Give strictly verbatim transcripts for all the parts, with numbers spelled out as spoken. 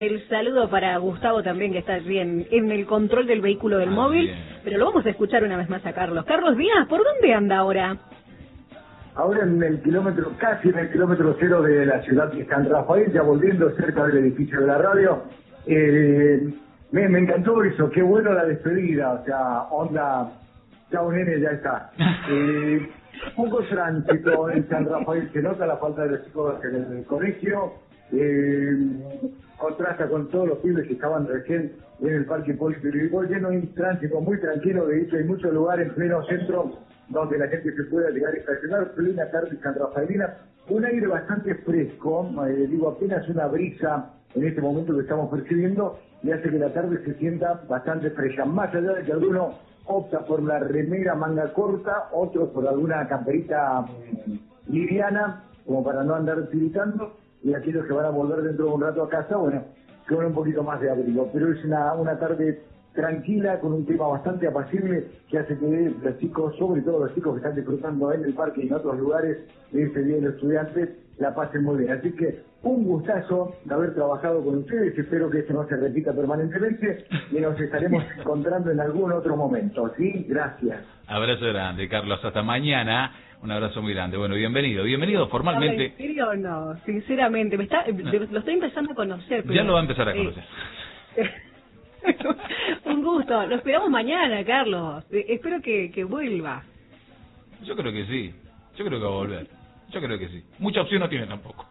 El saludo para Gustavo también, que está allí en, en el control del vehículo del ah, móvil, bien. Pero lo vamos a escuchar una vez más a Carlos. Carlos Díaz, ¿por dónde anda ahora? Ahora en el kilómetro, casi en el kilómetro cero de la ciudad de San Rafael, ya volviendo cerca del edificio de la radio. Eh, me, me encantó eso, qué bueno la despedida, o sea, onda, chao nene, ya está. Eh, poco tránsito en San Rafael, se nota la falta de los chicos en el colegio. Eh, contrasta con todos los pibes que estaban recién en el Parque Politécnico, lleno de tránsito muy tranquilo. De hecho hay muchos lugares en pleno centro donde la gente se pueda llegar a estacionar. Plena tarde San Rafaelina, un aire bastante fresco, eh, digo apenas una brisa en este momento que estamos percibiendo, y hace que la tarde se sienta bastante fresca, más allá de que alguno opta por la remera manga corta, otros por alguna camperita mm, liviana, como para no andar tiritando, y aquellos que van a volver dentro de un rato a casa, bueno, con un poquito más de abrigo. Pero es una, una tarde tranquila, con un clima bastante apacible, que hace que los chicos, sobre todo los chicos que están disfrutando en el parque y en otros lugares de este Día de los Estudiantes, la pasen muy bien. Así que un gustazo de haber trabajado con ustedes, espero que esto no se repita permanentemente y nos estaremos encontrando en algún otro momento, ¿sí? Gracias. Abrazo grande, Carlos, hasta mañana. Un abrazo muy grande. Bueno, bienvenido, bienvenido formalmente. ¿En serio o no? Sinceramente, me está, no. lo estoy empezando a conocer. Pero, ya lo va a empezar a conocer. Eh, un gusto, lo esperamos mañana, Carlos. Eh, espero que, que vuelva. Yo creo que sí, yo creo que va a volver. Yo creo que sí. Mucha opción no tiene tampoco.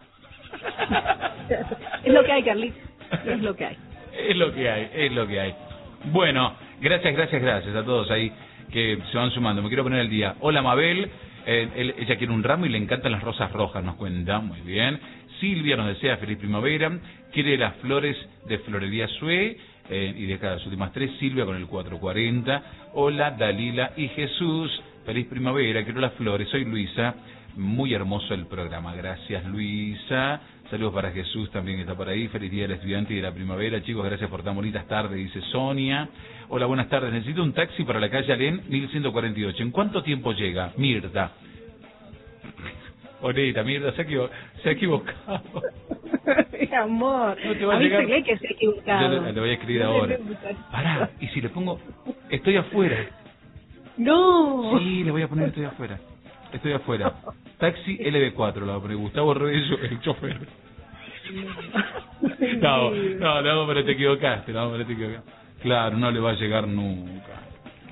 Es lo que hay, Carlitos, es lo que hay. Es lo que hay, es lo que hay. Bueno, gracias, gracias, gracias a todos ahí que se van sumando. Me quiero poner el día. Hola, Mabel. Eh, él, ella quiere un ramo y le encantan las rosas rojas, nos cuenta, muy bien. Silvia nos desea feliz primavera, quiere las flores de Florería Sue, eh, y deja las últimas tres, Silvia con el cuatro cuarenta. Hola, Dalila y Jesús, feliz primavera, quiero las flores, soy Luisa, muy hermoso el programa, gracias Luisa. Saludos para Jesús también que está por ahí, feliz día del estudiante y de la primavera, chicos, gracias por tan bonitas tardes, dice Sonia. Hola, buenas tardes, necesito un taxi para la calle Alén, mil ciento cuarenta y ocho. ¿En cuánto tiempo llega? Mirta. Bonita, Mirta, se ha, equivo se ha equivocado. Mi amor, no te va a, a llegar... que se ha equivocado. Yo le, le voy a escribir no ahora. Pará, y si le pongo, estoy afuera. No. Sí, le voy a poner estoy afuera. Estoy afuera. Taxi L B cuatro, lo va a poner Gustavo Reyes, el chofer. No, no, no, pero te equivocaste, no, pero te equivocaste. Claro, no le va a llegar nunca.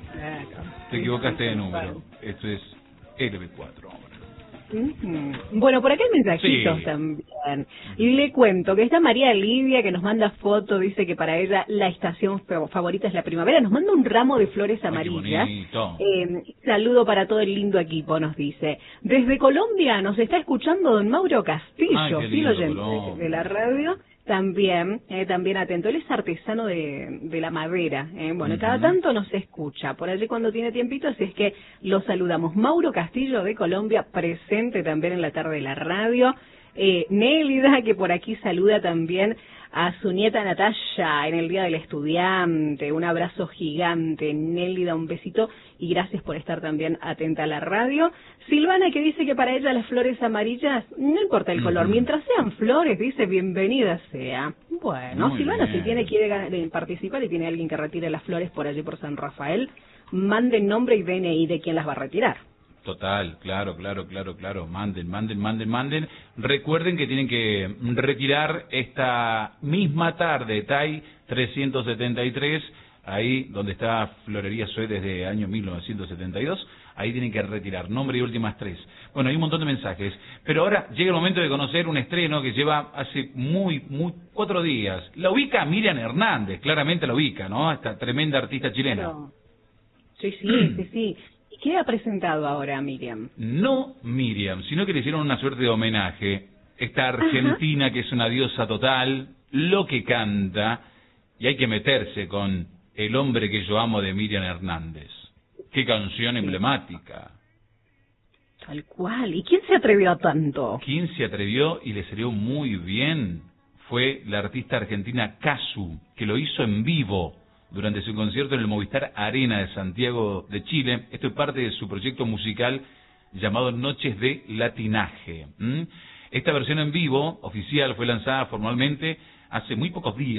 Te equivocaste de número. Esto es L B cuatro ahora. Uh-huh. Bueno, por acá hay mensajitos sí. también. Y le cuento que está María Lidia que nos manda foto, dice que para ella la estación favorita es la primavera. Nos manda un ramo de flores amarillas. Eh, saludo para todo el lindo equipo, nos dice. Desde Colombia nos está escuchando don Mauro Castillo, fiel oyente de la radio. También, eh, también atento. Él es artesano de, de la madera. Eh. Bueno, uh-huh. cada tanto nos escucha. Por allí cuando tiene tiempito, así es que lo saludamos. Mauro Castillo de Colombia, presente también en la tarde de la radio. Eh, Nélida, que por aquí saluda también a su nieta Natalia en el Día del Estudiante. Un abrazo gigante, Nélida, un besito y gracias por estar también atenta a la radio. Silvana, que dice que para ella las flores amarillas, no importa el color, uh-huh. mientras sean flores, dice, bienvenida sea. Bueno, Muy Silvana, bien. Si tiene quiere participar y tiene alguien que retire las flores por allí por San Rafael, manden nombre y D N I de quién las va a retirar. Total, claro, claro, claro, claro. Manden, manden, manden, manden. Recuerden que tienen que retirar esta misma tarde, T A I trescientos setenta y tres, ahí donde está Florería Sue desde el año mil novecientos setenta y dos. Ahí tienen que retirar nombre y últimas tres. Bueno, hay un montón de mensajes. Pero ahora llega el momento de conocer un estreno que lleva hace muy, muy, cuatro días. La ubica Miriam Hernández, claramente la ubica, ¿no? Esta tremenda artista chilena. No. Sí, sí, sí, sí. ¿Qué ha presentado ahora Miriam? No Miriam, sino que le hicieron una suerte de homenaje. Esta argentina Ajá. que es una diosa total, lo que canta, y hay que meterse con El hombre que yo amo de Miriam Hernández. ¡Qué canción sí. emblemática! Tal cual. ¿Y quién se atrevió a tanto? ¿Quién se atrevió y le salió muy bien? Fue la artista argentina Casu, que lo hizo en vivo durante su concierto en el Movistar Arena de Santiago de Chile. Esto es parte de su proyecto musical llamado Noches de Latinaje. ¿Mm? Esta versión en vivo, oficial, fue lanzada formalmente hace muy pocos días.